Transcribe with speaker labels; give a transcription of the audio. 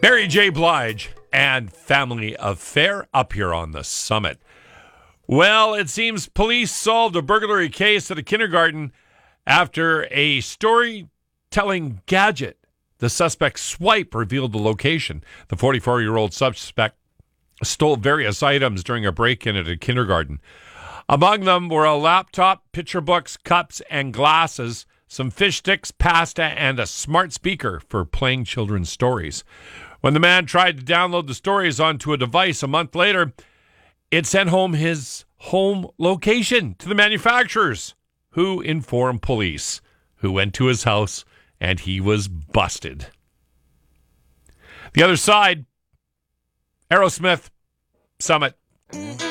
Speaker 1: Mary J. Blige and Family Affair up here on the Summit. Well, it seems police solved a burglary case at a kindergarten after a storytelling gadget. The suspect's swipe revealed the location. The 44-year-old suspect stole various items during a break-in at a kindergarten. Among them were a laptop, picture books, cups, and glasses, some fish sticks, pasta, and a smart speaker for playing children's stories. When the man tried to download the stories onto a device a month later, it sent home his home location to the manufacturers, who informed police, who went to his house, and he was busted. The other side, Aerosmith, Summit.